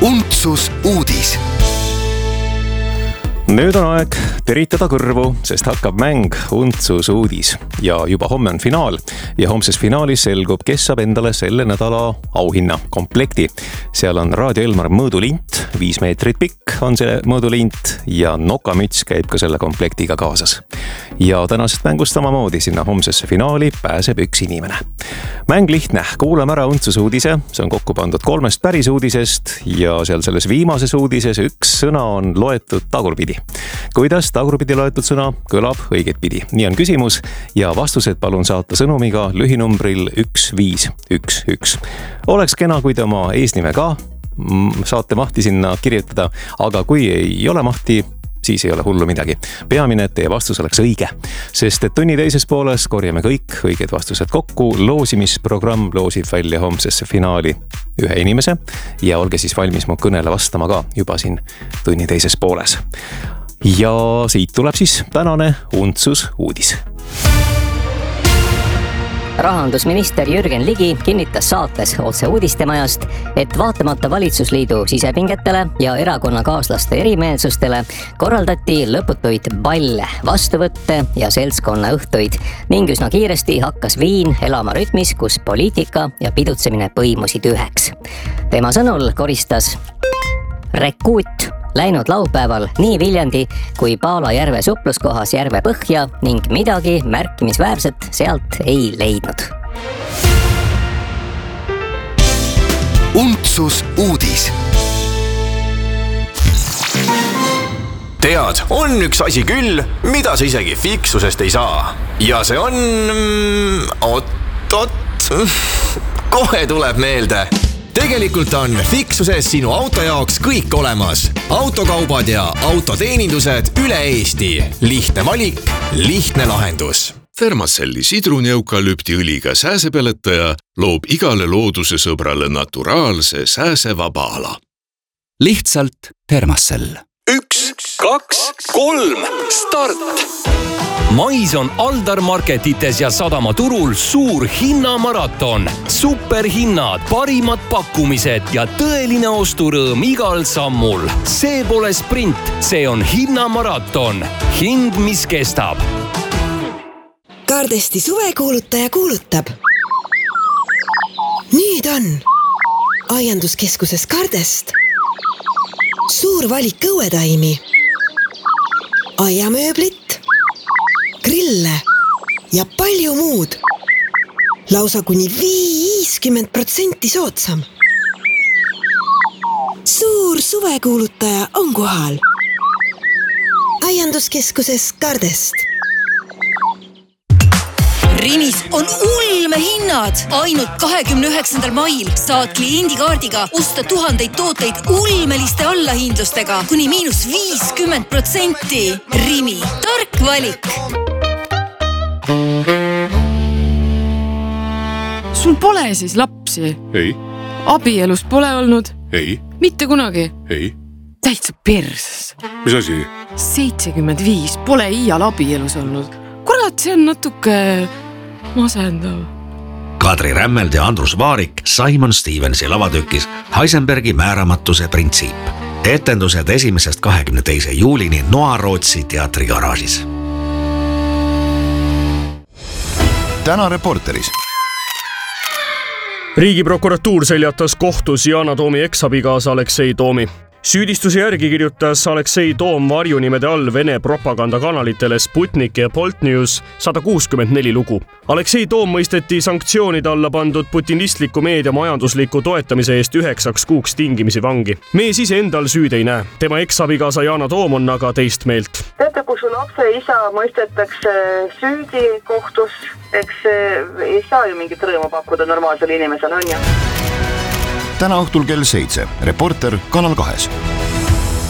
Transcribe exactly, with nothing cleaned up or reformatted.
Untsus uudis. Nüüd on aeg teritada kõrvu, sest hakkab mäng Untsus uudis ja juba homme on finaal ja homses finaalis selgub, kes saab endale selle nädala auhinna komplekti. Seal on Raadio Elmar mõõdulint, viis meetrit pikk on see mõõdulint ja nokamüts käib ka selle komplektiga kaasas. Ja tänasest mängust samamoodi sinna homsesse finaali pääseb üks inimene. Mäng lihtne, kuulame ära Untsus uudise, see on kokku pandud kolmest päris uudisest ja seal selles viimases uudises üks sõna on loetud tagurpidi. Kuidas tagurpidi loetud sõna kõlab õiget pidi? Nii on küsimus ja vastused palun saata sõnumiga lühinumbril üks viis üks üks. Oleks kena, kui te oma eesnime ka saate mahti sinna kirjutada, aga kui ei ole mahti, siis ei ole hullu midagi. Peamine, et teie vastus oleks õige, sest et tunni teises pooles korjame kõik õiged vastused kokku. Loosimisprogramm loosib välja homsesse finaali ühe inimese ja olge siis valmis mu kõnele vastama ka juba siin tunni teises pooles. Ja siit tuleb siis tänane Untsus uudis. Rahandusminister Jürgen Ligi kinnitas saates Otse uudistemajast, et vaatamata valitsusliidu sisepingetele ja erakonnakaaslaste erimeelsustele korraldati lõputuid balle, vastuvõtte ja seltskonna õhtuid ning üsna kiiresti hakkas Viin elama rütmis, kus poliitika ja pidutsemine põimusid üheks. Tema sõnul koristas Rekuut läinud laupäeval nii Viljandi kui Paala järve supluskohas järve põhja ning midagi märkimisväärset sealt ei leidnud. Untsus uudis. Tead, on üks asi küll, mida sa isegi fiksusest ei saa. Ja see on... Oot-oot... Kohe tuleb meelde. Tegelikult on fiksuses sinu auto jaoks kõik olemas. Autokaubad ja autoteenindused üle Eesti. Lihtne valik, lihtne lahendus. Thermacelli sidruneukalüpti õliga sääsepeletaja loob igale looduse sõbrale naturaalse sääsevaba ala. Lihtsalt Thermacell. Üks, kaks, kolm, start! Mais on Aldar Marketites ja Sadama turul suur hinnamaraton. Superhinnad, parimad pakkumised ja tõeline osturõõm igal sammul. See pole sprint, see on hinnamaraton. Hind, mis kestab. Kardesti suvekuulutaja kuulutab. Nüüd on aianduskeskuses Kardest suur valik õuetaimi, aiamööblit, grille ja palju muud. Lausa kuni viiskümmend protsenti soodsam. Suur suvekuulutaja on kohal. Aianduskeskuses Kardest. Rimis on ulme hinnad. Ainult kahekümne üheksandal mail saad kliendikaardiga osta tuhandeid tooteid ulmeliste allahindlustega kuni miinus viiskümmend protsenti. Rimi, tark valik. Sul pole siis lapsi? Ei. Abielus pole olnud? Ei. Mitte kunagi? Ei. Täitsa perses. Mis asi? seitsekümmend viis pole iial abielus olnud. Kurat, see on natuke masendav. Kadri Rämmeld ja Andrus Vaarik Simon Stevensi lavatükis Heisenbergi määramatuse printsiip. Etendused esimesest kahekümne teise juulini Noa-Rootsi teatrigaraažis. Täna Reporteris. Riigiprokuratuur seljatas kohtus Yana Toomi eksabigaasa Aleksei Toomi. Süüdistuse järgi kirjutas Aleksei Toom varjunimede all Vene propagandakanalitele Sputnik ja Bolt News sada kuuskümmend neli lugu. Aleksei Toom mõisteti sanktsioonide alla pandud putinistliku meedia majandusliku toetamise eest üheksaks kuuks tingimisi vangi. Mees ise endal süüd ei näe. Tema eksabigaasa Yana Toom on aga teist meelt. Teate, kui su lapse isa mõistetakse süüdi kohtus, eks ei saa ju mingit rõõmu pakkuda normaalsele inimesele, on ju? Täna õhtul kell seitse. Reporter Kanal kahes.